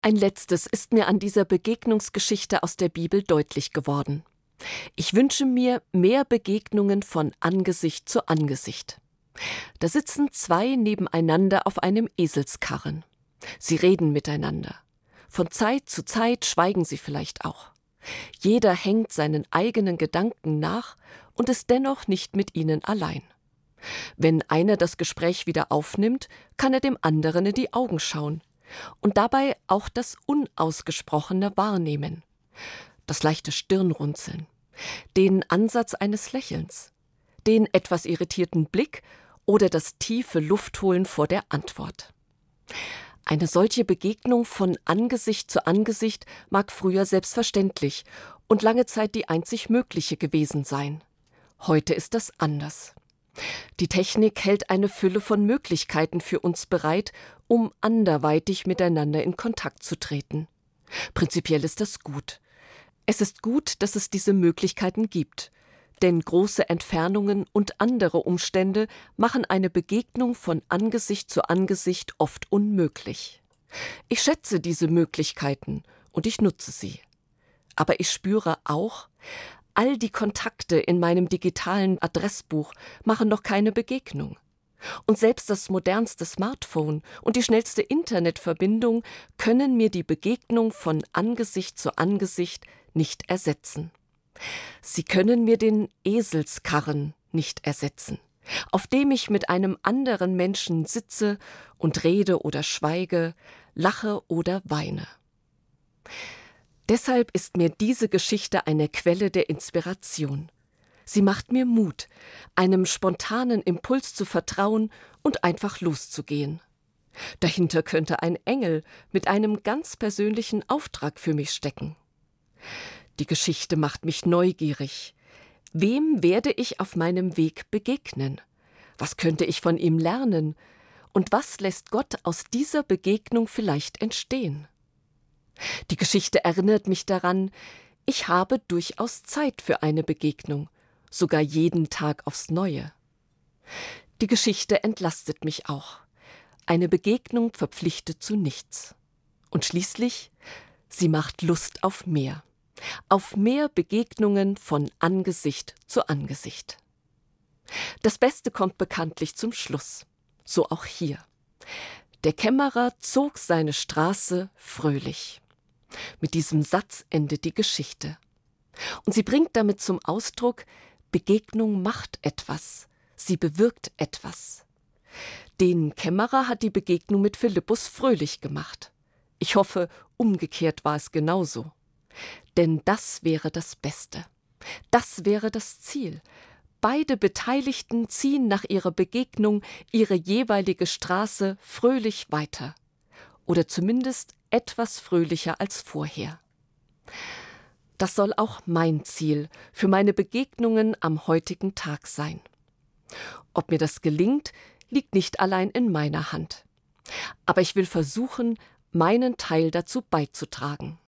Ein letztes ist mir an dieser Begegnungsgeschichte aus der Bibel deutlich geworden. Ich wünsche mir mehr Begegnungen von Angesicht zu Angesicht. Da sitzen zwei nebeneinander auf einem Eselskarren. Sie reden miteinander. Von Zeit zu Zeit schweigen sie vielleicht auch. Jeder hängt seinen eigenen Gedanken nach und ist dennoch nicht mit ihnen allein. Wenn einer das Gespräch wieder aufnimmt, kann er dem anderen in die Augen schauen und dabei auch das Unausgesprochene wahrnehmen. Das leichte Stirnrunzeln, den Ansatz eines Lächelns, den etwas irritierten Blick oder das tiefe Luftholen vor der Antwort. Eine solche Begegnung von Angesicht zu Angesicht mag früher selbstverständlich und lange Zeit die einzig mögliche gewesen sein. Heute ist das anders. Die Technik hält eine Fülle von Möglichkeiten für uns bereit, um anderweitig miteinander in Kontakt zu treten. Prinzipiell ist das gut. Es ist gut, dass es diese Möglichkeiten gibt, denn große Entfernungen und andere Umstände machen eine Begegnung von Angesicht zu Angesicht oft unmöglich. Ich schätze diese Möglichkeiten und ich nutze sie. Aber ich spüre auch, all die Kontakte in meinem digitalen Adressbuch machen noch keine Begegnung. Und selbst das modernste Smartphone und die schnellste Internetverbindung können mir die Begegnung von Angesicht zu Angesicht nicht ersetzen. Sie können mir den Eselskarren nicht ersetzen, auf dem ich mit einem anderen Menschen sitze und rede oder schweige, lache oder weine. Deshalb ist mir diese Geschichte eine Quelle der Inspiration. Sie macht mir Mut, einem spontanen Impuls zu vertrauen und einfach loszugehen. Dahinter könnte ein Engel mit einem ganz persönlichen Auftrag für mich stecken. Die Geschichte macht mich neugierig. Wem werde ich auf meinem Weg begegnen? Was könnte ich von ihm lernen? Und was lässt Gott aus dieser Begegnung vielleicht entstehen? Die Geschichte erinnert mich daran, ich habe durchaus Zeit für eine Begegnung, sogar jeden Tag aufs Neue. Die Geschichte entlastet mich auch. Eine Begegnung verpflichtet zu nichts. Und schließlich, sie macht Lust auf mehr. Auf mehr Begegnungen von Angesicht zu Angesicht. Das Beste kommt bekanntlich zum Schluss. So auch hier. Der Kämmerer zog seine Straße fröhlich. Mit diesem Satz endet die Geschichte. Und sie bringt damit zum Ausdruck, Begegnung macht etwas, sie bewirkt etwas. Den Kämmerer hat die Begegnung mit Philippus fröhlich gemacht. Ich hoffe, umgekehrt war es genauso. Denn das wäre das Beste. Das wäre das Ziel. Beide Beteiligten ziehen nach ihrer Begegnung ihre jeweilige Straße fröhlich weiter. Oder zumindest etwas fröhlicher als vorher. Das soll auch mein Ziel für meine Begegnungen am heutigen Tag sein. Ob mir das gelingt, liegt nicht allein in meiner Hand. Aber ich will versuchen, meinen Teil dazu beizutragen.